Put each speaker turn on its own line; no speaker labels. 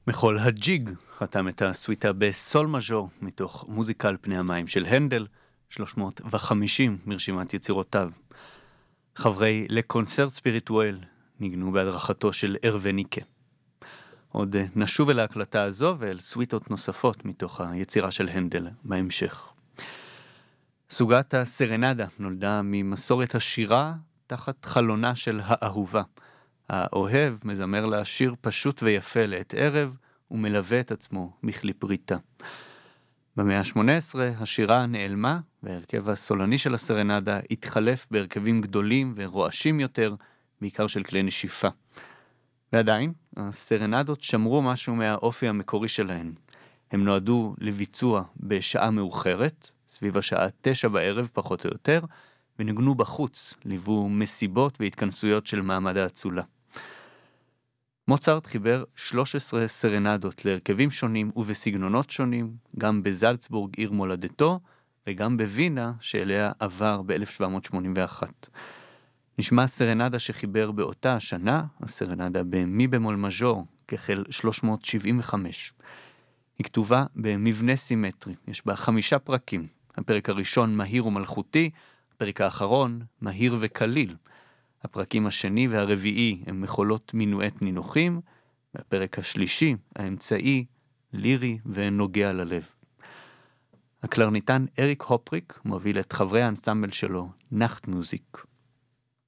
מחול הג'יג חתם את הסוויטה בסול מז'ור מתוך מוזיקה על פני המים של הנדל, 350 מרשימת יצירותיו. חברי לקונצרט ספיריטואל ניגנו בהדרכתו של ארווניקה. עוד נשוב אל ההקלטה הזו ואל סוויטות נוספות מתוך היצירה של הנדל בהמשך. סוגת הסרנדה נולדה ממסורת השירה תחת חלונה של האהובה. האוהב מזמר לה שיר פשוט ויפה לעת ערב ומלווה את עצמו מכלי פריטה. במאה ה-18 השירה נעלמה והרכב הסולני של הסרנדה התחלף בהרכבים גדולים ורועשים יותר, בעיקר של כלי נשיפה. ועדיין, הסרנדות שמרו משהו מהאופי המקורי שלהן. הם נועדו לביצוע בשעה מאוחרת, סביב השעה 9 בערב פחות או יותר, ונגנו בחוץ, ליוו מסיבות והתכנסויות של מעמד האצולה. מוצרט חיבר 13 סרנדות להרכבים שונים ובסגנונות שונים, גם בזלצבורג עיר מולדתו, וגם בווינה שאליה עבר ב-1781. נשמע סרנדה שחיבר באותה השנה, הסרנדה במי במול מז'ור, כחל 375. היא כתובה במבנה סימטרי, יש בה 5 פרקים. הפרק הראשון מהיר ומלכותי, הפרק האחרון מהיר וקליל. הפרקים השני והרביעי הם מחולות מינואט נינוחים, והפרק השלישי, האמצעי, לירי ונוגע ללב. הקלרניטן אריק הופריק מוביל את חברי האנסמבל שלו, נחט מוזיק.